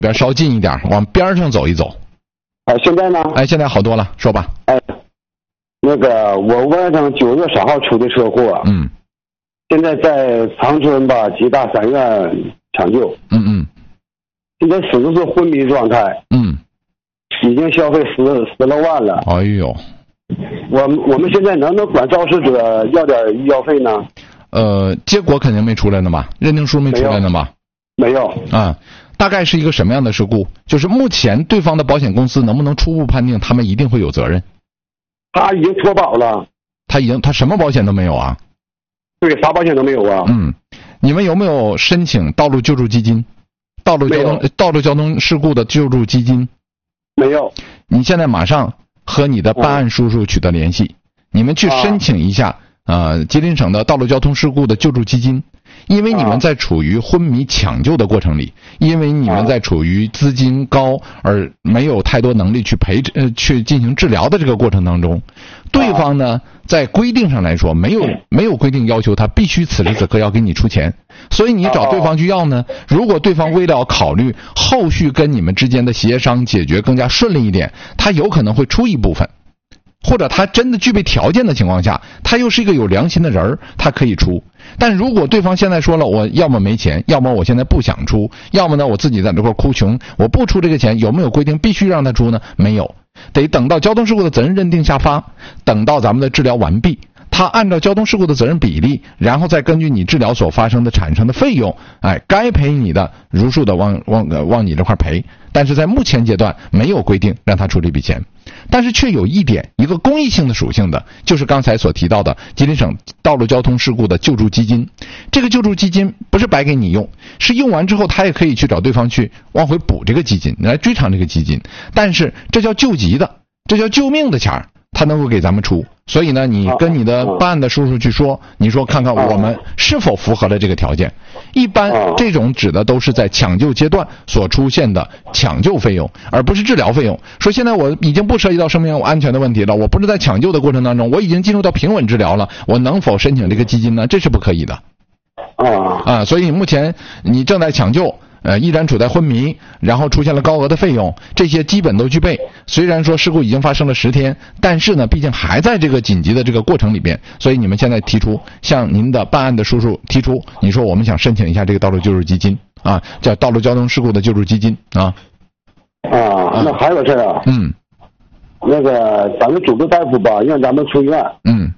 边稍近一点，往边上走一走。 现在呢？ 现在好多了，说吧。 那个我外甥9月10号出的车祸，现在在长春吧吉大3院抢救，现在始终是昏迷状态，已经消费10多万了。 哎呦， 我们现在能管肇事者要点医药费呢？ 结果肯定没出来呢吧？认定书没出来呢吧？ 没有啊。大概是一个什么样的事故？就是目前对方的保险公司能不能初步判定他们一定会有责任？ 他已经脱保了。 他什么保险都没有啊？ 对，啥保险都没有啊。 你们有没有申请道路救助基金？道路交通事故的救助基金？ 没有。 你现在马上和你的办案叔叔取得联系，你们去申请一下吉林省的道路交通事故的救助基金。因为你们在处于昏迷抢救的过程里，因为你们在处于资金高而没有太多能力去进行治疗的这个过程当中，对方呢在规定上来说没有规定要求他必须此时此刻要给你出钱，所以你找对方去要呢，如果对方为了考虑后续跟你们之间的协商解决更加顺利一点，他有可能会出一部分。或者他真的具备条件的情况下，他又是一个有良心的人，他可以出。但如果对方现在说了，我要么没钱，要么我现在不想出，要么呢我自己在这块哭穷，我不出这个钱，有没有规定必须让他出呢？没有，得等到交通事故的责任认定下发，等到咱们的治疗完毕，他按照交通事故的责任比例，然后再根据你治疗所发生的产生的费用，该赔你的如数的往你这块赔。但是在目前阶段没有规定让他出这笔钱，但是却有一个公益性的属性的，就是刚才所提到的吉林省道路交通事故的救助基金。这个救助基金不是白给你用，是用完之后他也可以去找对方去往回补这个基金，来追偿这个基金，但是这叫救急的，这叫救命的钱，他能够给咱们出。所以呢，你跟你的办案的叔叔去说，你说看看我们是否符合了这个条件。一般这种指的都是在抢救阶段所出现的抢救费用，而不是治疗费用。说现在我已经不涉及到生命安全的问题了，我不是在抢救的过程当中，我已经进入到平稳治疗了，我能否申请这个基金呢？这是不可以的。所以目前你正在抢救，依然处在昏迷，然后出现了高额的费用，这些基本都具备。虽然说事故已经发生了10天，但是呢，毕竟还在这个紧急的这个过程里边，所以你们现在提出，向您的办案的叔叔提出，你说我们想申请一下这个道路救助基金叫道路交通事故的救助基金那还有事啊。那个咱们主治大夫吧，让咱们出院。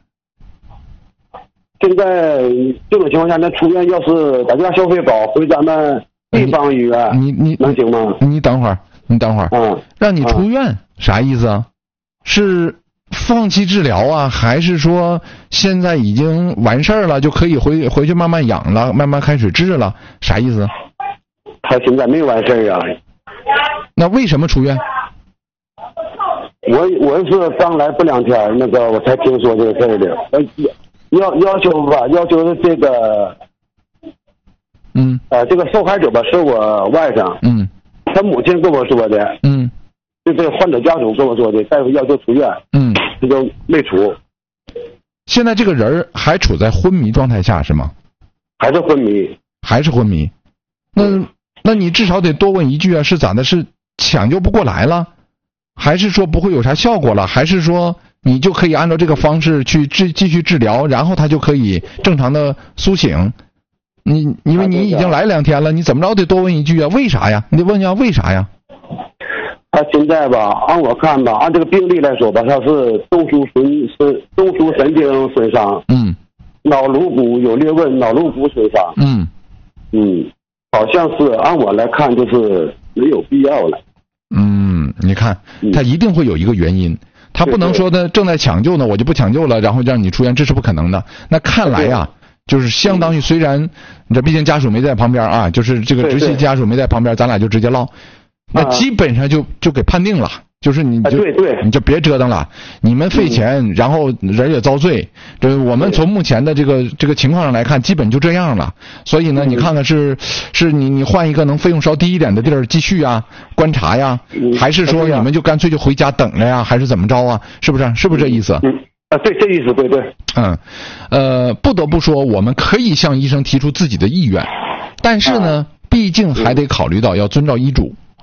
现在这种情况下，那出院要是打电话消费保回咱们地方医院，你能行吗？ 你等会儿，让你出院啥意思啊？是放弃治疗啊，还是说现在已经完事儿了，就可以回去慢慢养了，慢慢开始治了？啥意思？ 他现在没完事儿啊。 那为什么出院？ 我是刚来不2天，那个我才听说这个事儿的。要求的这个，这个受害者吧是我外甥，他母亲跟我说的，就这个患者家属跟我说的，大夫要求出院，他就没出。 现在这个人还处在昏迷状态下是吗？ 还是昏迷。 那你至少得多问一句啊，是咋的？是抢救不过来了，还是说不会有啥效果了，还是说你就可以按照这个方式去继续治疗，然后他就可以正常的苏醒？因为你已经来2天了，你怎么着得多问一句啊？为啥呀？你得问一下为啥呀？ 他现在吧，按我看吧，按这个病例来说吧，他是中枢神经损伤，脑颅骨有裂纹，脑颅骨损伤，好像是按我来看就是没有必要了。 你看他一定会有一个原因，他不能说的正在抢救呢，我就不抢救了，然后让你出院，这是不可能的。那看来呀，就是相当于虽然这毕竟家属没在旁边啊，就是这个直系家属没在旁边，咱俩就直接唠，那基本上就给判定了，就是你就别折腾了，你们费钱，然后人也遭罪，这我们从目前的这个情况上来看，基本就这样了。所以呢，你看看是你换一个能费用稍低一点的地儿继续啊，观察呀，还是说你们就干脆就回家等着呀，还是怎么着啊？是不是这意思？ 对，这意思对。 不得不说，我们可以向医生提出自己的意愿，但是呢，毕竟还得考虑到要遵照医嘱。